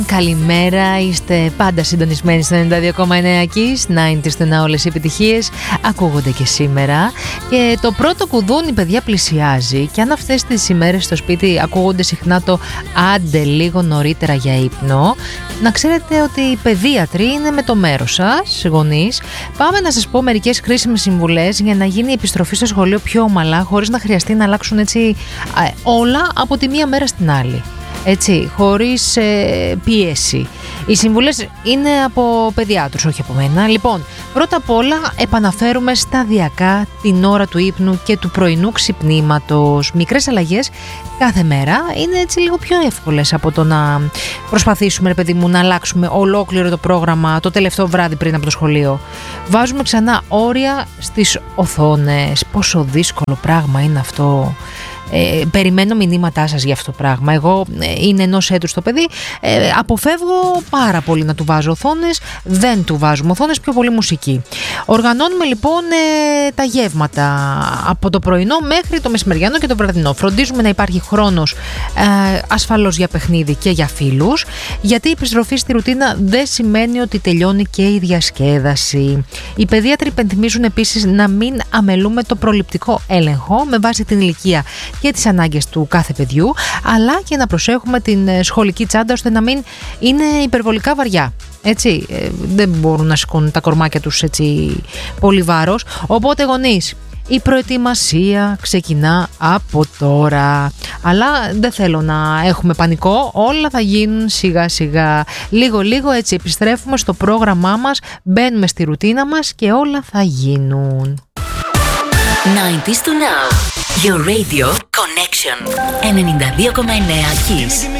Καλημέρα, είστε πάντα συντονισμένοι στο 92,9 Kiss, 90's να όλες οι επιτυχίες ακούγονται και σήμερα. Και το πρώτο κουδούνι, παιδιά, πλησιάζει. Και αν αυτές τις ημέρες στο σπίτι ακούγονται συχνά το άντε λίγο νωρίτερα για ύπνο, να ξέρετε ότι οι παιδίατροι είναι με το μέρος σας, γονείς. Πάμε να σας πω μερικές χρήσιμες συμβουλές για να γίνει η επιστροφή στο σχολείο πιο ομαλά, χωρίς να χρειαστεί να αλλάξουν έτσι όλα από τη μία μέρα στην άλλη. Έτσι, χωρίς πίεση. Οι συμβουλές είναι από παιδιάτρους, όχι από μένα. Λοιπόν, πρώτα απ' όλα επαναφέρουμε σταδιακά την ώρα του ύπνου και του πρωινού ξυπνήματος. Μικρές αλλαγές κάθε μέρα είναι έτσι λίγο πιο εύκολες από το να προσπαθήσουμε, ρε παιδί μου, να αλλάξουμε ολόκληρο το πρόγραμμα το τελευταίο βράδυ πριν από το σχολείο. Βάζουμε ξανά όρια στις οθόνες. Πόσο δύσκολο πράγμα είναι αυτό. Περιμένω μηνύματά σας για αυτό το πράγμα. Εγώ είναι ενός έτους το παιδί, αποφεύγω πάρα πολύ να του βάζω οθόνες, δεν του βάζουμε οθόνες, πιο πολύ μουσική. Οργανώνουμε λοιπόν τα γεύματα από το πρωινό μέχρι το μεσημεριανό και το βραδινό. Φροντίζουμε να υπάρχει χρόνος ασφαλώς για παιχνίδι και για φίλους, γιατί η επιστροφή στη ρουτίνα δεν σημαίνει ότι τελειώνει και η διασκέδαση. Οι παιδίατροι υπενθυμίζουν επίσης να μην αμελούμε το προληπτικό έλεγχο με βάση την ηλικία και τις ανάγκες του κάθε παιδιού, αλλά και να προσέχουμε την σχολική τσάντα ώστε να μην είναι υπερβολικά βαριά. Έτσι, δεν μπορούν να σηκώνουν τα κορμάκια τους έτσι πολύ βάρος. Οπότε γονείς, η προετοιμασία ξεκινά από τώρα. Αλλά δεν θέλω να έχουμε πανικό, όλα θα γίνουν σιγά σιγά. Λίγο έτσι επιστρέφουμε στο πρόγραμμά μας, μπαίνουμε στη ρουτίνα μας και όλα θα γίνουν. 90's to now. Your radio connection. 92,9 Kiss.